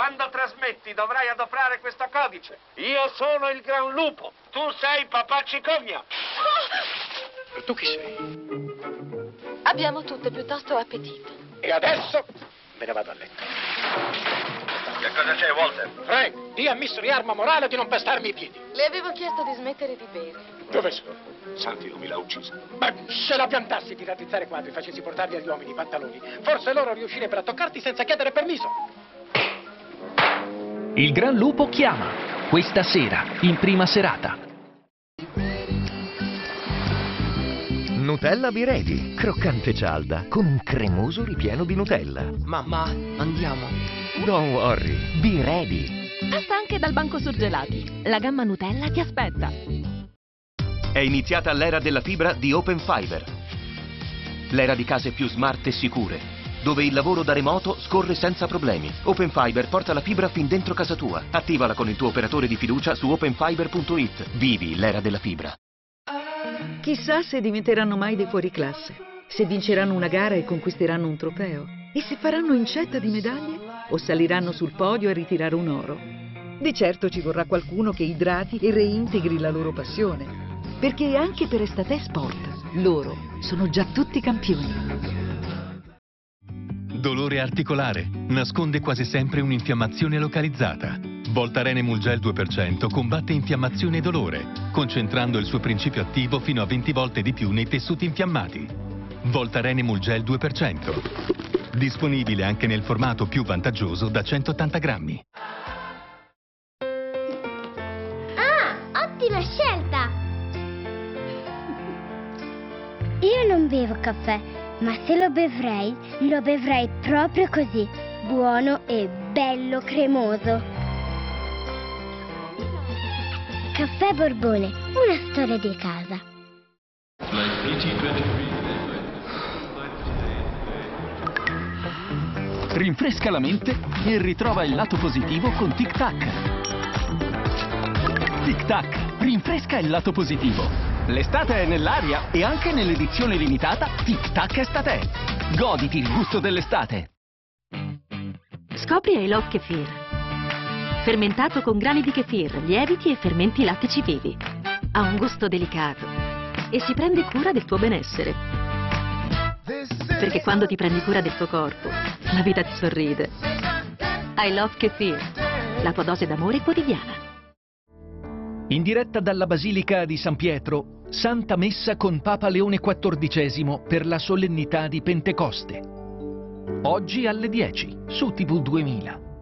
Quando trasmetti dovrai adoprare questo codice. Io sono il Gran Lupo. Tu sei papà Cicogna. Tu chi sei? Abbiamo tutte piuttosto appetito. E adesso me ne vado a letto. Che cosa c'è, Walter? Frank, di a Mystery Arma Morale di non pestarmi i piedi. Le avevo chiesto di smettere di bere. Dove sono? Santi, non mi l'ha uccisa. Beh, se la piantassi di rattizzare quadri e facessi portarli agli uomini i pantaloni, forse loro riuscirebbero a toccarti senza chiedere permesso. Il Gran Lupo chiama, questa sera, in prima serata. Nutella Be Ready, croccante cialda, con un cremoso ripieno di Nutella. Mamma, andiamo. Don't worry, Be Ready. Passa anche dal banco surgelati. La gamma Nutella ti aspetta. È iniziata l'era della fibra di Open Fiber. L'era di case più smart e sicure, dove il lavoro da remoto scorre senza problemi. Open Fiber porta la fibra fin dentro casa tua. Attivala con il tuo operatore di fiducia su openfiber.it. Vivi l'era della fibra. Chissà se diventeranno mai dei fuoriclasse, se vinceranno una gara e conquisteranno un trofeo, e se faranno incetta di medaglie o saliranno sul podio a ritirare un oro. Di certo ci vorrà qualcuno che idrati e reintegri la loro passione, perché anche per Estate Sport loro sono già tutti campioni. Dolore articolare. Nasconde quasi sempre un'infiammazione localizzata. Voltaren Emulgel 2% combatte infiammazione e dolore, concentrando il suo principio attivo fino a 20 volte di più nei tessuti infiammati. Voltaren Emulgel 2%. Disponibile anche nel formato più vantaggioso da 180 grammi. Ah, ottima scelta! Io non bevo caffè, ma se lo bevrei proprio così, buono e bello cremoso. Caffè Borbone, una storia di casa. Rinfresca la mente e ritrova il lato positivo con Tic Tac. Tic Tac, rinfresca il lato positivo. L'estate è nell'aria e anche nell'edizione limitata Tic Tac Estate. Goditi il gusto dell'estate. Scopri I Love Kefir. Fermentato con grani di kefir, lieviti e fermenti lattici vivi. Ha un gusto delicato e si prende cura del tuo benessere. Perché quando ti prendi cura del tuo corpo, la vita ti sorride. I Love Kefir, la tua dose d'amore quotidiana. In diretta dalla Basilica di San Pietro, Santa Messa con Papa Leone XIV per la solennità di Pentecoste. Oggi alle 10 su TV 2000.